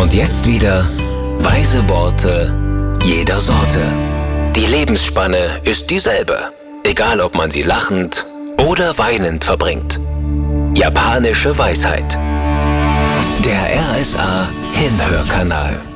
Und jetzt wieder weise Worte jeder Sorte. Die Lebensspanne ist dieselbe, egal ob man sie lachend oder weinend verbringt. Japanische Weisheit. Der RSA Hinhörkanal.